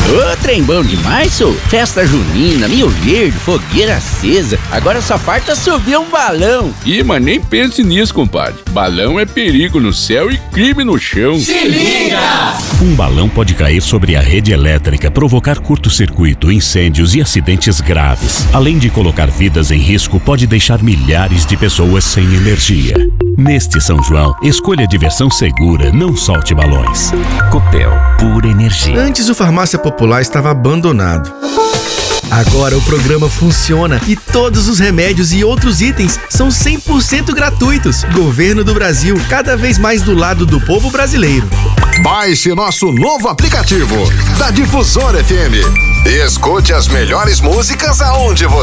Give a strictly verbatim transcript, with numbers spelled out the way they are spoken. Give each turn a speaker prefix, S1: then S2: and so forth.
S1: Ô, trem bom demais, sô. Festa junina, Rio Verde, fogueira acesa. Agora só falta subir um balão.
S2: Ih, mas nem pense nisso, compadre. Balão é perigo no céu e crime no chão.
S3: Se liga!
S4: Um balão pode cair sobre a rede elétrica, provocar curto-circuito, incêndios e acidentes graves. Além de colocar vidas em risco, pode deixar milhares de pessoas sem energia. Neste São João, escolha diversão segura, não solte balões. Copel, pura energia.
S5: Antes o Farmácia Popular estava abandonado. Agora o programa funciona e todos os remédios e outros itens são cem por cento gratuitos. Governo do Brasil, cada vez mais do lado do povo brasileiro.
S6: Baixe nosso novo aplicativo da Difusora F M e escute as melhores músicas aonde você